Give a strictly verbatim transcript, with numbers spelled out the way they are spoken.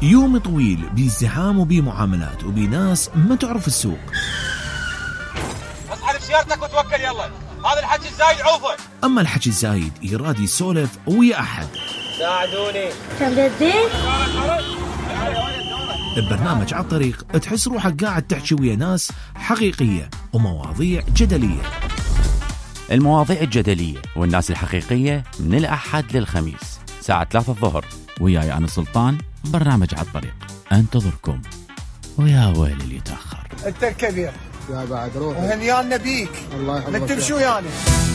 يوم طويل بازدحام وبمعاملات وبناس ما تعرف السوق. اسحب سيارتك وتوكل يلا، هذا الحكي الزايد عوفه. أما الحكي الزايد يراد يسولف ويا أحد. ساعدوني. كم جدين؟ ببرنامج على الطريق تحس روحك قاعد تحكي ويا ناس حقيقية ومواضيع جدلية. المواضيع الجدلية والناس الحقيقية من الأحد للخميس ساعة ثلاثة الظهر، وياي أنا سلطان. برنامج على الطريق انتظركم، ويا ويل اللي يتأخر. انت الكبير يا بعد روح وهنيان نبيك. الله يحفظك. نتمشوا يعني.